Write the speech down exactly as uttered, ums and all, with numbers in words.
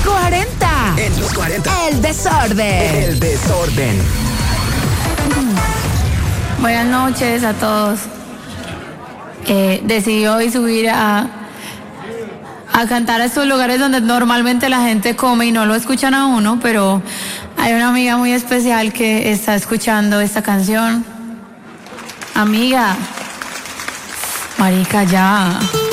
cuarenta. En los cuarenta. El desorden. El desorden. Buenas noches a todos. Eh, decidí hoy subir a, a cantar a estos lugares donde normalmente la gente come y no lo escuchan a uno, pero hay una amiga muy especial que está escuchando esta canción. Amiga, marica, ya.